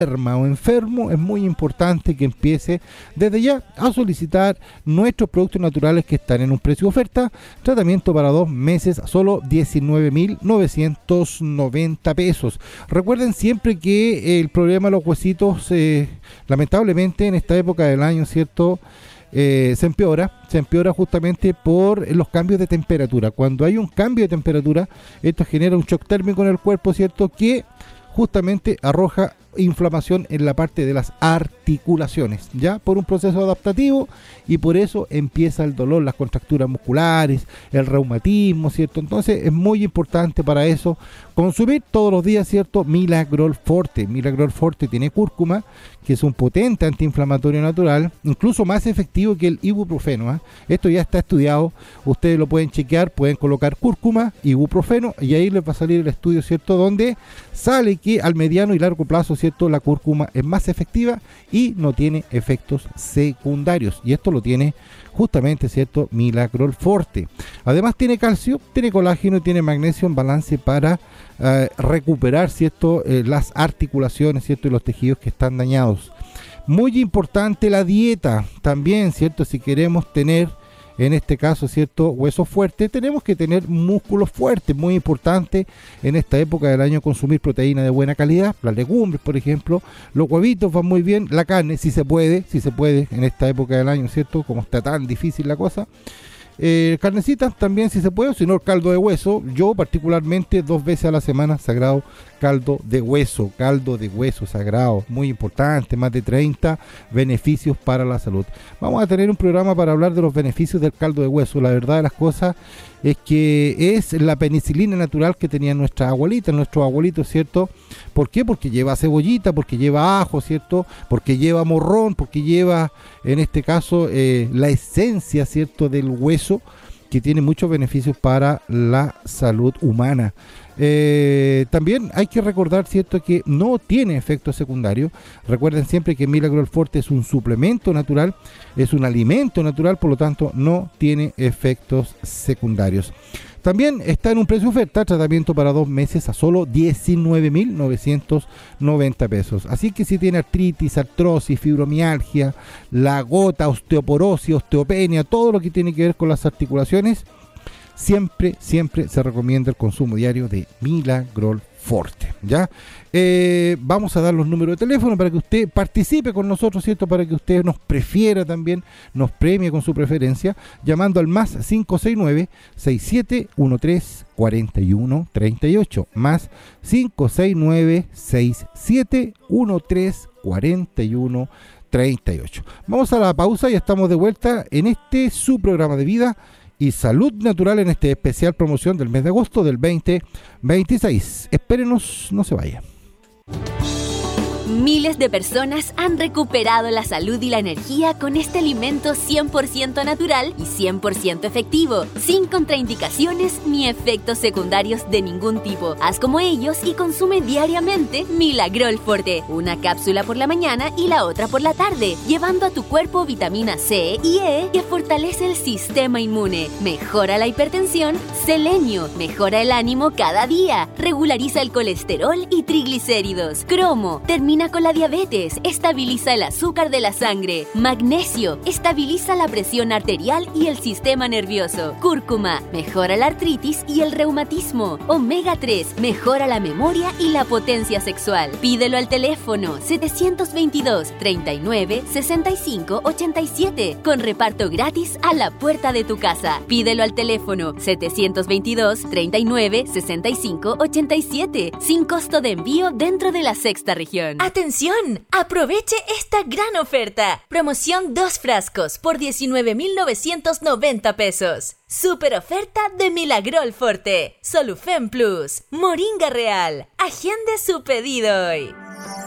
o enfermo, es muy importante que empiece desde ya a solicitar nuestros productos naturales que están en un precio de oferta. Tratamiento para 2 meses a solo 19.990 pesos. Recuerden siempre que el problema de los huesitos, lamentablemente en esta época del año, ¿cierto? Se empeora justamente por los cambios de temperatura. Cuando hay un cambio de temperatura, esto genera un shock térmico en el cuerpo, ¿cierto? Que justamente arroja inflamación en la parte de las articulaciones, ya por un proceso adaptativo, y por eso empieza el dolor, las contracturas musculares, el reumatismo, ¿cierto? Entonces es muy importante para eso consumir todos los días, ¿cierto? Milagrol Forte. Milagrol Forte tiene cúrcuma, que es un potente antiinflamatorio natural, incluso más efectivo que el ibuprofeno, ¿eh? Esto ya está estudiado, ustedes lo pueden chequear, pueden colocar cúrcuma, ibuprofeno, y ahí les va a salir el estudio, ¿cierto? Donde sale que al mediano y largo plazo, ¿cierto? La cúrcuma es más efectiva y no tiene efectos secundarios, y esto lo tiene justamente, ¿cierto? Milagrol Forte. Además tiene calcio, tiene colágeno y tiene magnesio en balance para recuperar, ¿cierto? Las articulaciones, ¿cierto? Y los tejidos que están dañados. Muy importante la dieta también, ¿cierto? Si queremos tener, en este caso, ¿cierto? Huesos fuertes, tenemos que tener músculos fuertes. Muy importante en esta época del año consumir proteína de buena calidad, las legumbres, por ejemplo, los huevitos van muy bien, la carne, si se puede en esta época del año, ¿cierto? Como está tan difícil la cosa. Carnecitas también, si se puede, si no, el caldo de hueso. Yo particularmente 2 veces a la semana, sagrado caldo de hueso sagrado, muy importante, más de 30 beneficios para la salud. Vamos a tener un programa para hablar de los beneficios del caldo de hueso. La verdad de las cosas es que es la penicilina natural que tenían nuestras abuelitas, nuestros abuelitos, ¿cierto? ¿Por qué? Porque lleva cebollita, porque lleva ajo, ¿cierto? Porque lleva morrón, porque lleva, en este caso, la esencia, ¿cierto?, del hueso, que tiene muchos beneficios para la salud humana. También hay que recordar, ¿cierto?, que no tiene efectos secundarios. Recuerden siempre que Milagrol Forte es un suplemento natural, es un alimento natural, por lo tanto no tiene efectos secundarios. También está en un precio de oferta, tratamiento para 2 meses a solo 19.990 pesos. Así que si tiene artritis, artrosis, fibromialgia, la gota, osteoporosis, osteopenia, todo lo que tiene que ver con las articulaciones, siempre se recomienda el consumo diario de Milagrol Forte, ¿ya? Vamos a dar los números de teléfono para que usted participe con nosotros, ¿cierto? Para que usted nos prefiera también, nos premie con su preferencia, llamando al más 569-6713-4138, más 569-6713-4138. Vamos a la pausa y estamos de vuelta en este su programa de vida y salud natural, en este especial promoción del mes de agosto del 2026. Espérenos, no se vaya. Miles de personas han recuperado la salud y la energía con este alimento 100% natural y 100% efectivo, sin contraindicaciones ni efectos secundarios de ningún tipo. Haz como ellos y consume diariamente Milagrol Forte, una cápsula por la mañana y la otra por la tarde, llevando a tu cuerpo vitamina C y E que fortalece el sistema inmune, mejora la hipertensión, selenio, mejora el ánimo cada día, regulariza el colesterol y triglicéridos, cromo, termina con la diabetes, estabiliza el azúcar de la sangre, magnesio, estabiliza la presión arterial y el sistema nervioso, cúrcuma, mejora la artritis y el reumatismo, omega 3, mejora la memoria y la potencia sexual. Pídelo al teléfono 722 39 65 87 con reparto gratis a la puerta de tu casa. Pídelo al teléfono 722 39 65 87 sin costo de envío dentro de la sexta región. ¡Atención! Aproveche esta gran oferta. Promoción 2 frascos por 19.990 pesos. Super oferta de Milagrol Forte, Solufen Plus, Moringa Real. Agende su pedido hoy.